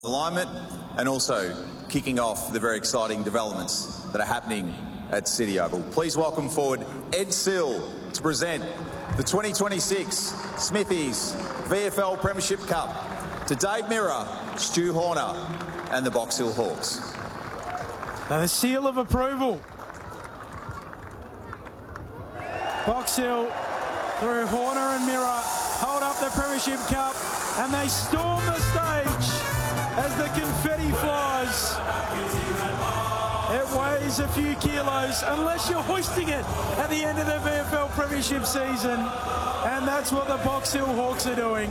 alignment and also kicking off the very exciting developments that are happening at City Oval. Please welcome forward Ed Sill to present the 2026 Smithies VFL Premiership Cup to Dave Mirra, Stu Horner and the Box Hill Hawks. Now the seal of approval. Box Hill through Horner and Mirra hold up the Premiership Cup and they storm the stage as the confetti flies. It weighs a few kilos unless you're hoisting it at the end of the VFL Premiership season, and that's what the Box Hill Hawks are doing.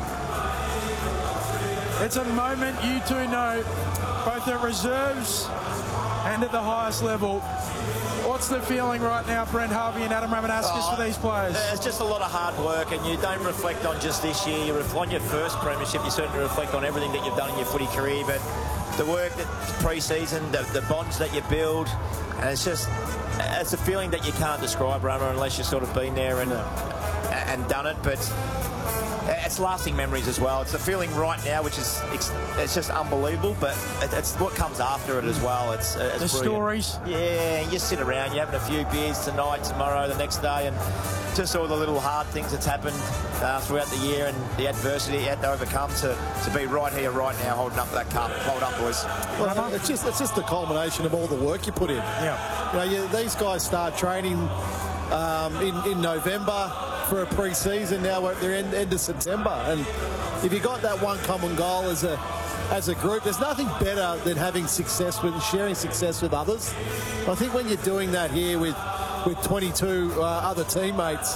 It's a moment you two know, both at reserves and at the highest level. What's the feeling right now, Brent Harvey and Adam Ramanauskas, for these players? It's just a lot of hard work, and you don't reflect on just this year. You reflect on your first premiership. You certainly reflect on everything that you've done in your footy career, but the work that pre-season, the bonds that you build, and it's a feeling that you can't describe, Rama, unless you've sort of been there and done it. But it's lasting memories as well. It's the feeling right now, which is it's just unbelievable, but it's what comes after it as well. It's the brilliant. Stories. Yeah, you sit around, you're having a few beers tonight, tomorrow, the next day, and just all the little hard things that's happened throughout the year and the adversity you had to overcome to be right here, right now, holding up that cup. Hold up, boys. Well, it's just the culmination of all the work you put in. Yeah. You know, these guys start training in November for a pre-season. Now we're at the end of September, and if you got that one common goal as a group, there's nothing better than having success with sharing success with others. I think when you're doing that here with 22 other teammates,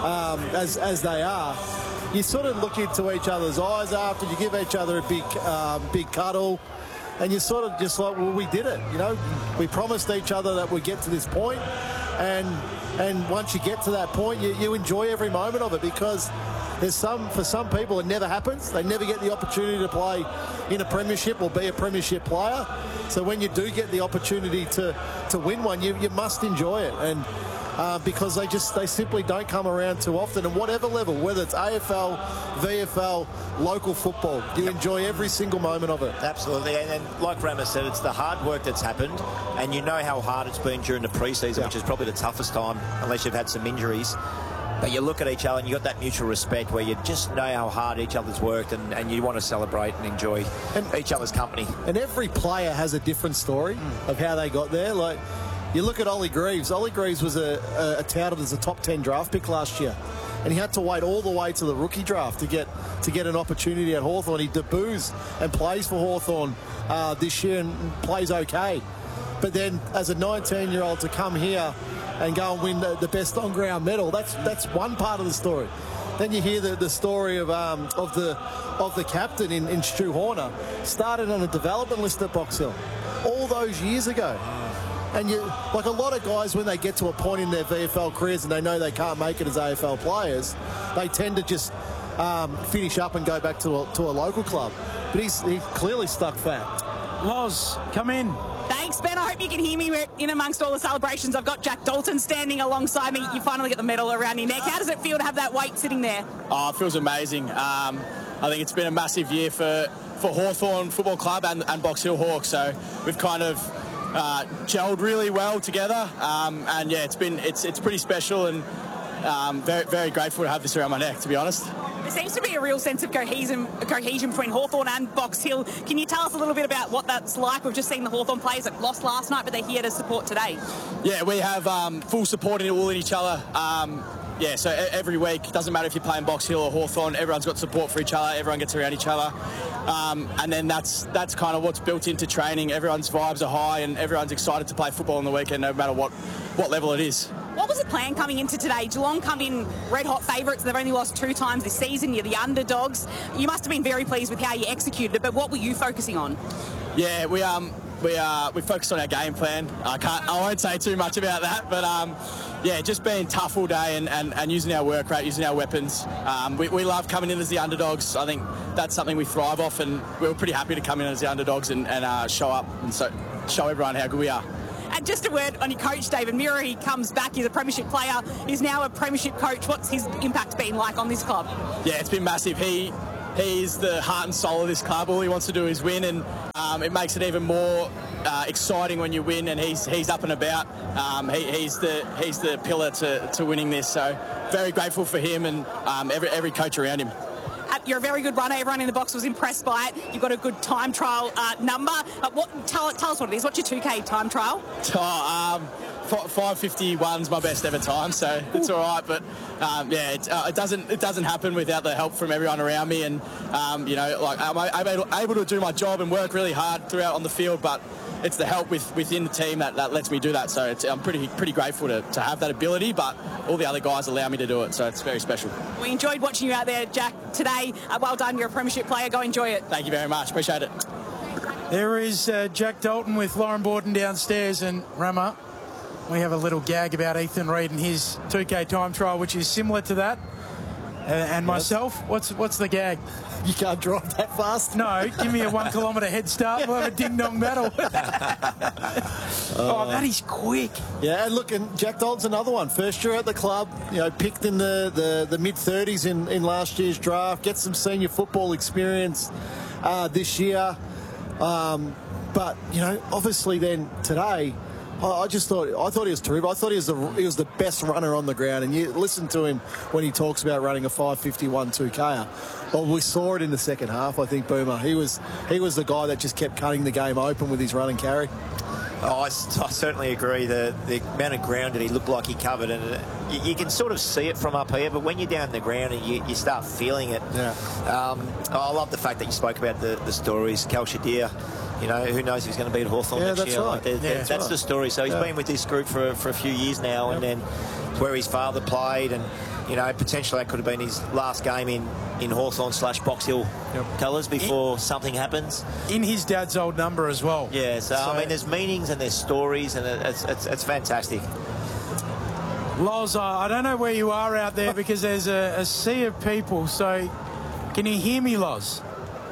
as they are, you sort of look into each other's eyes after, you give each other a big cuddle, and you're sort of just like, well, we did it. You know, we promised each other that we'd get to this point, and once you get to that point, you enjoy every moment of it, because for some people it never happens. They never get the opportunity to play in a premiership or be a premiership player. So when you do get the opportunity to win one, you must enjoy it, and because they simply don't come around too often. And whatever level, whether it's AFL, VFL, local football, you enjoy every single moment of it. Absolutely, and like Rama said, it's the hard work that's happened, and you know how hard it's been during the pre-season, which is probably the toughest time, unless you've had some injuries. But you look at each other and you got that mutual respect where you just know how hard each other's worked, and you want to celebrate and enjoy each other's company. And every player has a different story of how they got there. Like, you look at Ollie Greaves. Ollie Greaves was touted as a top 10 draft pick last year, and he had to wait all the way to the rookie draft to get an opportunity at Hawthorn. He debuts and plays for Hawthorn this year and plays okay. But then as a 19-year-old to come here and go and win the best on-ground medal, that's one part of the story. Then you hear the story of the captain in Stu Horner, started on a development list at Box Hill all those years ago. And like a lot of guys, when they get to a point in their VFL careers and they know they can't make it as AFL players, they tend to just finish up and go back to a local club. But he clearly stuck fat. Loz, come in. Thanks, Ben. I hope you can hear me. We're in amongst all the celebrations. I've got Jack Dalton standing alongside me. You finally get the medal around your neck. How does it feel to have that weight sitting there? Oh, it feels amazing. I think it's been a massive year for Hawthorn Football Club and Box Hill Hawks. So we've kind of gelled really well together. And yeah, it's pretty special, and very, very grateful to have this around my neck, to be honest. There seems to be a real sense of cohesion between Hawthorn and Box Hill. Can you tell us a little bit about what that's like? We've just seen the Hawthorn players that lost last night, but they're here to support today. Yeah, we have full support in all in each other. Yeah, so every week, it doesn't matter if you're playing Box Hill or Hawthorn, everyone's got support for each other, everyone gets around each other. And then that's kind of what's built into training. Everyone's vibes are high and everyone's excited to play football on the weekend, no matter what level it is. What was the plan coming into today? Geelong come in red-hot favourites. They've only lost 2 times this season. You're the underdogs. You must have been very pleased with how you executed it, but what were you focusing on? Yeah, we focused on our game plan. I won't say too much about that, but yeah, just being tough all day and using our work rate, using our weapons. We love coming in as the underdogs. I think that's something we thrive off, and we were pretty happy to come in as the underdogs and show up and show everyone how good we are. And just a word on your coach, David Mirra. He comes back, he's a premiership player, he's now a premiership coach. What's his impact been like on this club? Yeah, it's been massive. He he's the heart and soul of this club. All he wants to do is win, and it makes it even more exciting when you win. And he's up and about. He's the pillar to winning this. So very grateful for him and every coach around him. You're a very good runner. Everyone in the box was impressed by it. You've got a good time trial number. Tell us what it is. What's your 2K time trial? 5:51's my best ever time, so it's all right. But it doesn't happen without the help from everyone around me, and I'm able to do my job and work really hard throughout on the field. But it's the help within the team that lets me do that. So I'm pretty grateful to have that ability. But all the other guys allow me to do it, so it's very special. We enjoyed watching you out there, Jack, today. Well done. You're a premiership player. Go enjoy it. Thank you very much. Appreciate it. There is Jack Dalton with Lauren Borden downstairs, and Rama, we have a little gag about Ethan Reid and his 2K time trial, which is similar to that. And myself, what's the gag? You can't drive that fast. No, give me a 1 kilometre head start. We'll have a ding-dong battle. That is quick. Yeah, and look, and Jack Dalton's another one. First year at the club, picked in the mid-30s in last year's draft. Get some senior football experience this year. But, obviously then today, I thought he was terrific. I thought he was the best runner on the ground. And you listen to him when he talks about running a 5:51 2K. Well, we saw it in the second half, I think, Boomer. He was the guy that just kept cutting the game open with his run and carry. Oh, I certainly agree. The amount of ground that he looked like he covered, and you can sort of see it from up here, but when you're down the ground and you start feeling it. Yeah. I love the fact that you spoke about the stories. Cal Shadir, who knows if he's going to be at Hawthorn next year. Right. That's the story. So he's been with this group for a few years now, and then where his father played, and potentially that could have been his last game in Hawthorn/Box Hill colours before something happens. In his dad's old number as well. Yeah, so I mean, there's meanings and there's stories, and it's fantastic. Loz, I don't know where you are out there because there's a sea of people. So, can you hear me, Loz?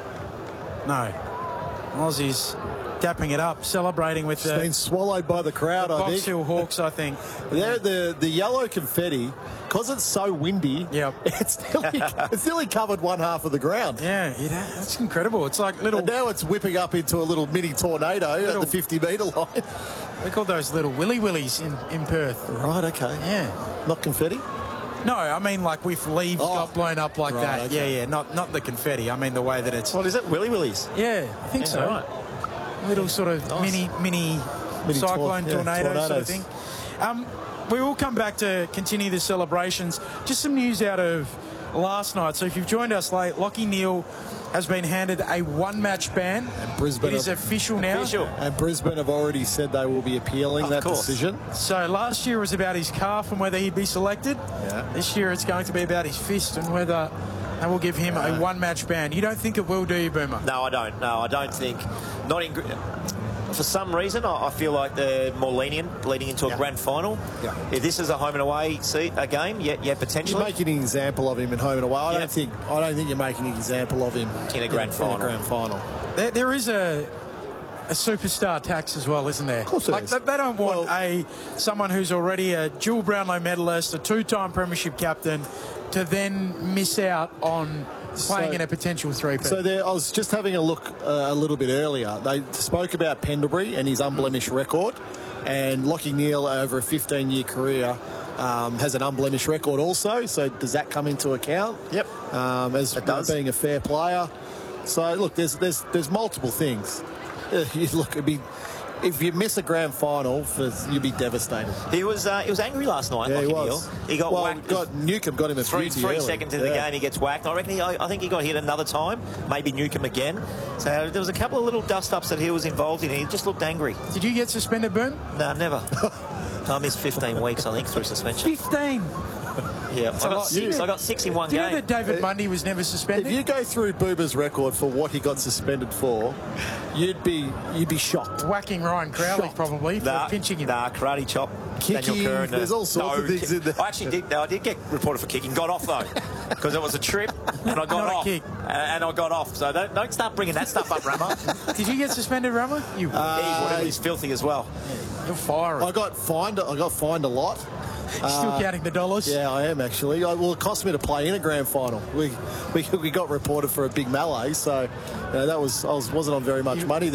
No. Loz is tapping it up, celebrating with been swallowed by the crowd, I think. Box Hill Hawks, I think. The yellow confetti, because it's so windy, it's nearly covered one half of the ground. Yeah, that's incredible. It's like little... And now it's whipping up into a little mini tornado at the 50-metre line. We call those little willies in Perth. Right, okay. Yeah. Not confetti? No, I mean like with leaves got blown up like that. Okay. Yeah, not the confetti. I mean the way that it's... What is it, willies? Yeah, I think so. Right. Little sort of mini cyclone tornado sort of thing. We will come back to continue the celebrations. Just some news out of last night. So if you've joined us late, Lachie Neale has been handed a one-match ban. And Brisbane it is official now. And Brisbane have already said they will be appealing that decision. So last year was about his calf and whether he'd be selected. Yeah. This year it's going to be about his fist and whether they will give him a one-match ban. You don't think it will, do you, Boomer? No, I don't. No, I don't think. Not in. For some reason, I feel like they're more lenient leading into a grand final. Yeah. If this is a home and away game, yeah, potentially. You're making an example of him at home and away. I don't think you're making an example of him in a grand final. There is a superstar tax as well, isn't there? Of course there is. They don't want someone who's already a dual Brownlow medalist, a two-time premiership captain, to then miss out on playing in a potential three-peat. So I was just having a look a little bit earlier. They spoke about Pendlebury and his unblemished record, and Lachie Neale over a 15-year career has an unblemished record also. So does that come into account? Yep. As being a fair player. So look, there's multiple things. If you miss a grand final, you'd be devastated. He was angry last night. Yeah, Lachie he was. Neale. He got whacked. Newcombe got him a 3 early. seconds into the game. He gets whacked. I reckon. I think he got hit another time. Maybe Newcombe again. So there was a couple of little dust-ups that he was involved in. He just looked angry. Did you get suspended, Boom? No, never. I missed 15 weeks, I think, through suspension. 15? Yeah, I got 6 in one Do you game. know that David Mundy was never suspended? If you go through Boober's record for what he got suspended for, you'd be shocked. Whacking Ryan Crowley probably for pinching him. Nah, karate chop. Kicking, Daniel Kerr. there's all sorts of things in there. I did get reported for kicking. Got off though, because it was a trip, and I got Not a off. kick. And I got off. So don't start bringing that stuff up, Rama. Did you get suspended, Rama? He's filthy as well. You're firing. I got fined a lot. Still counting the dollars? Yeah, I am actually. Well, it cost me to play in a grand final. We got reported for a big melee, so that wasn't on very much money